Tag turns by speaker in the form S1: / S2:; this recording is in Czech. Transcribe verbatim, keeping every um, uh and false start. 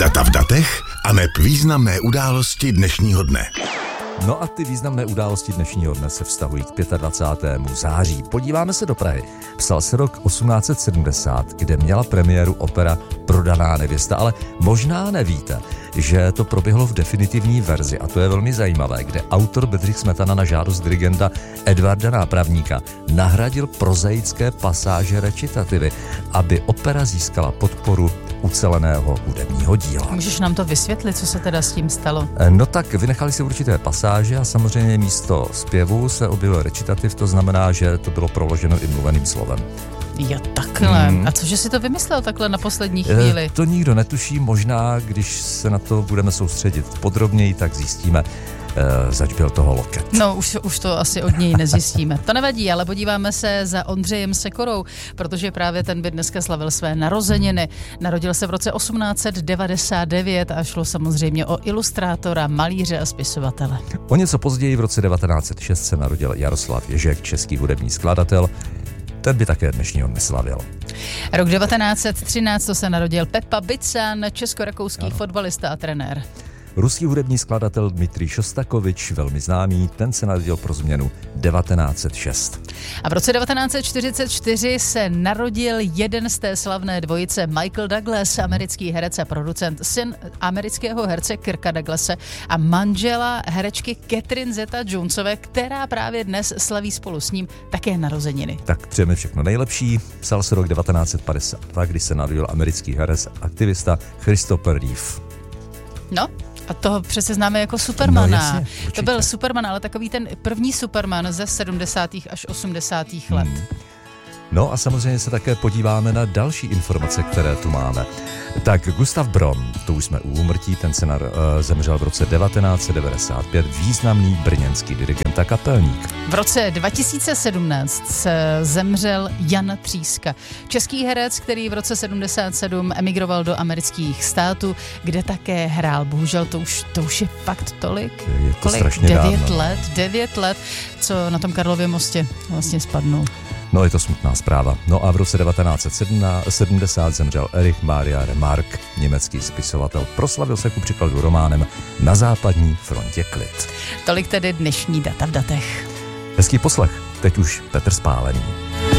S1: Data v datech aneb významné události dnešního dne.
S2: No a ty významné události dnešního dne se vztahují k dvacátého pátého září. Podíváme se do Prahy. Psal se rok osmnáct set sedmdesát, kde měla premiéru opera Prodaná nevěsta, ale možná nevíte, že to proběhlo v definitivní verzi a to je velmi zajímavé, kde autor Bedřich Smetana na žádost dirigenta Edvarda Nápravníka nahradil prozaické pasáže recitativy, aby opera získala podporu uceleného hudebního díla.
S3: Můžeš nám to vysvětlit, co se teda s tím stalo?
S2: No tak vynechali si určité pasáže a samozřejmě místo zpěvu se objevil recitativ, to znamená, že to bylo proloženo i mluveným slovem.
S3: Jo, takhle. Hmm. A cože si to vymyslel takhle na poslední chvíli?
S2: E, to nikdo netuší, možná, když se na to budeme soustředit podrobněji, tak zjistíme, e, zač byl toho loket.
S3: No, už, už to asi od něj nezjistíme. To nevadí, ale podíváme se za Ondřejem Sekorou, protože právě ten by dneska slavil své narozeniny. Narodil se v roce osmnáct set devadesát devět a šlo samozřejmě o ilustrátora, malíře a spisovatele.
S2: O něco později v roce devatenáct set šest se narodil Jaroslav Ježek, český hudební skladatel. Ten by také dnešního neslavil.
S3: Rok devatenáct set třináct to se narodil Pepa Bican, česko-rakouský ano. fotbalista a trenér.
S2: Ruský hudební skladatel Dmitrij Šostakovič, velmi známý, ten se narodil pro změnu devatenáct set šest.
S3: A v roce devatenáct set čtyřicet čtyři se narodil jeden z té slavné dvojice, Michael Douglas, americký herec a producent, syn amerického herce Kirka Douglase a manžela herečky Catherine Zeta-Jonesové, která právě dnes slaví spolu s ním také narozeniny.
S2: Tak přejeme všechno nejlepší. Psal se rok devatenáct set padesát dva, kdy se narodil americký herec a aktivista Christopher Reeve.
S3: No, a toho přece známe jako Supermana.
S2: No, jasně,
S3: to byl Superman, ale takový ten první Superman ze sedmdesátých až osmdesátých let. Hmm.
S2: No a samozřejmě se také podíváme na další informace, které tu máme. Tak Gustav Brom, to už jsme u úmrtí, ten se nar, uh, zemřel v roce devatenáct set devadesát pět, významný brněnský dirigent a kapelník.
S3: V roce dva tisíce sedmnáct se zemřel Jan Tříska, český herec, který v roce sedmdesát sedm emigroval do amerických států, kde také hrál. Bohužel to už, to už je fakt tolik.
S2: Je to
S3: Kolik?
S2: strašně
S3: Devět
S2: dávno.
S3: let, devět let, co na tom Karlově mostě vlastně spadnul.
S2: No je to smutná zpráva. No a v roce devatenáct set sedmdesát zemřel Erich Maria Remarque, německý spisovatel. Proslavil se ku příkladu románem Na západní frontě klid.
S3: Tolik tedy dnešní Data v datech.
S2: Hezký poslech, teď už Petr Spálený.